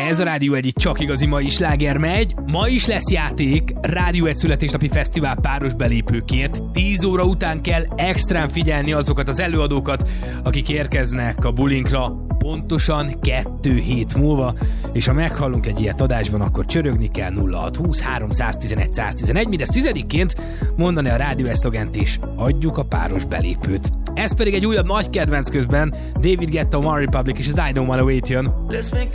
Ez a Rádió Egy csak igazi mai sláger megy. Ma is lesz játék, Rádió Egy születésnapi fesztivál páros belépőként. 10 óra után kell extrán figyelni azokat az előadókat, akik érkeznek a bulinkra pontosan 2 hét múlva, és ha meghallunk egy ilyet adásban, akkor csörögni kell 0620 311 111, mindezt 10-ként mondani a Rádió Egy szlogent, és adjuk a páros belépőt. Ez pedig egy újabb nagy kedvenc közben, David Guetta, One Republic és az I Don't Wanna Wait jön.